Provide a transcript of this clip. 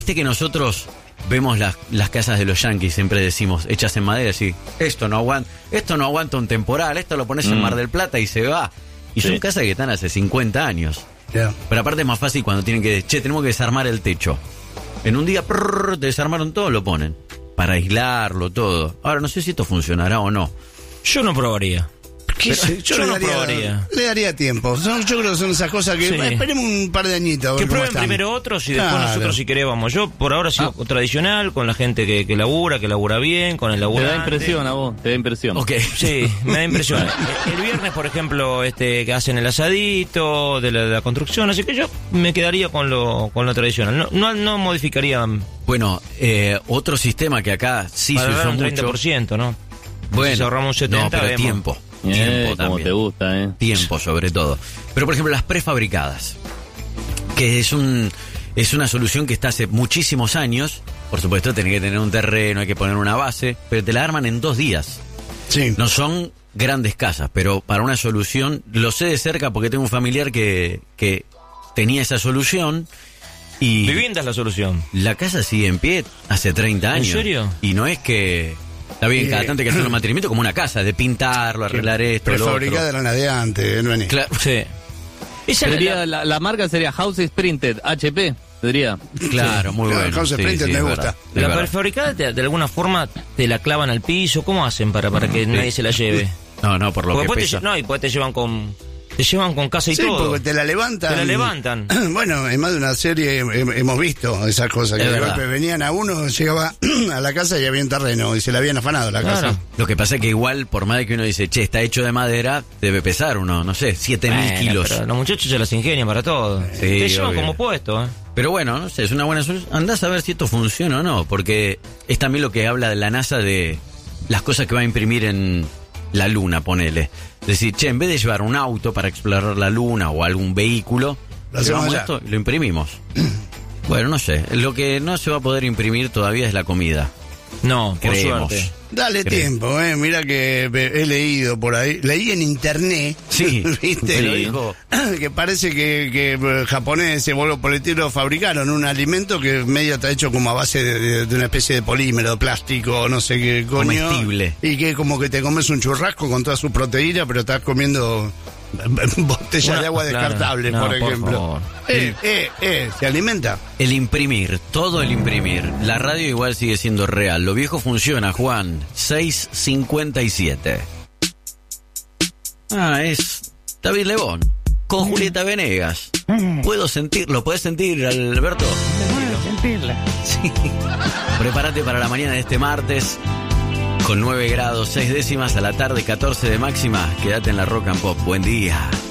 Viste que nosotros vemos las casas de los yanquis, siempre decimos, hechas en madera, así, esto no aguanta un temporal, esto lo pones en Mar del Plata y se va. Y son casas que están hace 50 años. Yeah. Pero aparte es más fácil cuando tienen que, tenemos que desarmar el techo. En un día, desarmaron todo, lo ponen. Para aislarlo todo. Ahora, no sé si esto funcionará o no. Yo no probaría. Yo le daría tiempo. Yo creo que son esas cosas que esperemos un par de añitos. Que prueben primero otros y después nosotros si queremos vamos. Yo por ahora sigo tradicional, con la gente que labura bien, con el laburante. Te da impresión a vos, te da impresión. Okay. Sí, me da impresión. El viernes, por ejemplo, que hacen el asadito de la construcción, así que yo me quedaría con lo tradicional. No modificaría. Bueno, otro sistema que acá sí se usó un 30%, mucho. ¿no? Bueno, si ahorramos un 70%, no, pero vemos. tiempo Como también. te gusta, Tiempo sobre todo. Pero por ejemplo las prefabricadas, que es una solución que está hace muchísimos años. Por supuesto tenés que tener un terreno, hay que poner una base, pero te la arman en 2 días. Sí. No son grandes casas, pero para una solución, lo sé de cerca porque tengo un familiar que tenía esa solución. Y Vivienda es la solución. la casa sigue en pie hace 30 años. ¿En serio? Y no es que... Está bien, cada tanto hay que hacer un mantenimiento como una casa, de pintarlo, arreglar esto, lo otro. Prefabricada era la de antes, ¿no? Claro. Sí. Esa Sería, la marca sería Houses Printed, HP, sería. Claro, muy bueno. Houses Printed me es gusta. verdad, es La verdad. prefabricada de alguna forma te la clavan al piso. ¿Cómo hacen para que nadie se la lleve? No, por lo Porque que después pesa. y después te llevan con casa y Sí, todo. porque te la levantan. Te la levantan. Bueno, en más de una serie hemos visto esas cosas. Que Es de verdad. golpe venían a uno, llegaba a la casa y había un terreno y se le habían afanado la Claro. casa. Lo que pasa es que igual, por más de que uno dice, está hecho de madera, debe pesar uno, no sé, 7.000 kilos. Pero los muchachos se las ingenian para todo. Sí, Te llevan obvio. como puesto, Pero bueno, no sé, es una buena solución. Andás a ver si esto funciona o no, porque es también lo que habla de la NASA de las cosas que va a imprimir en la Luna, ponele. Decir, en vez de llevar un auto para explorar la Luna o algún vehículo, Lo hacemos llevamos allá. esto y lo imprimimos. Bueno, no sé, lo que no se va a poder imprimir todavía es la comida. No, por Creemos. suerte. Dale tiempo, mira que he leído por ahí, leí en internet, Sí, ¿viste? te lo dijo. Que parece que japoneses, vuelvo por el estilo, fabricaron un alimento que medio está hecho como a base de una especie de polímero, plástico, no sé qué coño. Comestible. Y que como que te comes un churrasco con toda su proteína, pero estás comiendo botellas de agua Claro. descartables, No, por ejemplo. favor. ¿Se alimenta? El imprimir, todo el imprimir. La radio igual sigue siendo real. Lo viejo funciona, Juan. 6:57. Es David Lebón con Julieta Venegas. Puedo sentirlo, ¿puedes sentir, Alberto? Sentirla. Sí. Prepárate para la mañana de este martes con 9 grados 6 décimas a la tarde, 14 de máxima. Quédate en la Rock and Pop. Buen día.